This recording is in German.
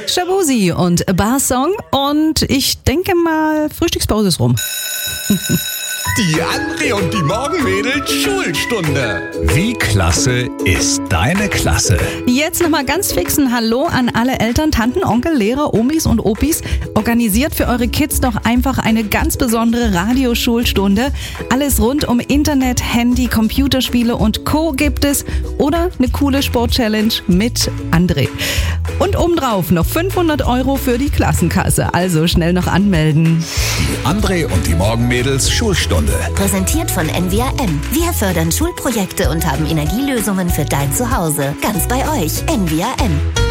Shaboozey und Bar Song und ich denke mal, Frühstückspause ist rum. Die André und die Morgenmädels Schulstunde. Wie klasse ist deine Klasse? Jetzt nochmal ganz fix ein Hallo an alle Eltern, Tanten, Onkel, Lehrer, Omis und Opis. Organisiert für eure Kids doch einfach eine ganz besondere Radioschulstunde. Alles rund um Internet, Handy, Computerspiele und Co. gibt es. Oder eine coole Sport-Challenge mit André. Und obendrauf noch 500 € für die Klassenkasse. Also schnell noch anmelden. Die André und die Morgenmädels Schulstunde. Präsentiert von NVRM. Wir fördern Schulprojekte und haben Energielösungen für dein Zuhause. Ganz bei euch. NVRM.